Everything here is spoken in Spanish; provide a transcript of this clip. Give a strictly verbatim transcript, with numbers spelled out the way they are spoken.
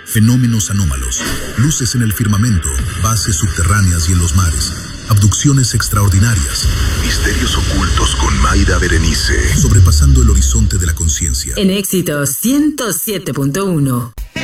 Fenómenos anómalos, luces en el firmamento, bases subterráneas y en los mares, abducciones extraordinarias, misterios ocultos con Mayra Berenice, sobrepasando el horizonte de la conciencia. En Éxitos ciento siete punto uno.